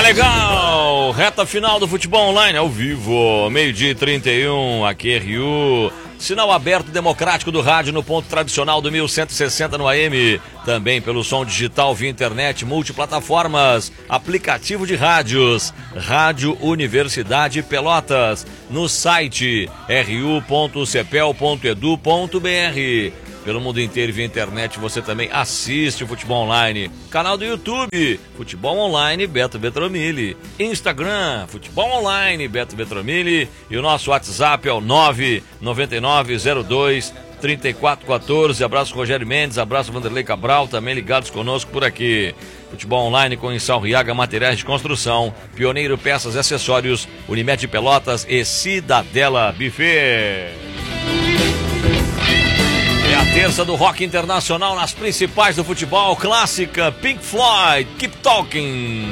legal! Reta final do Futebol Online ao vivo, 12h31, aqui RU. Sinal aberto democrático do rádio no ponto tradicional do 1160 no AM. Também pelo som digital via internet, multiplataformas, aplicativo de rádios. Rádio Universidade Pelotas. No site ru.cepel.edu.br. Pelo mundo inteiro via internet você também assiste o Futebol Online. Canal do YouTube, Futebol Online Beto Vetromilli. Instagram, Futebol Online Beto Vetromilli. E o nosso WhatsApp é o 99902-3414. Abraço Rogério Mendes, abraço Vanderlei Cabral, também ligados conosco por aqui. Futebol Online com Insalriaga Materiais de Construção, Pioneiro Peças e Acessórios, Unimed Pelotas e Cidadela Buffet. É a terça do rock internacional nas principais do futebol, clássica Pink Floyd, Keep Talking.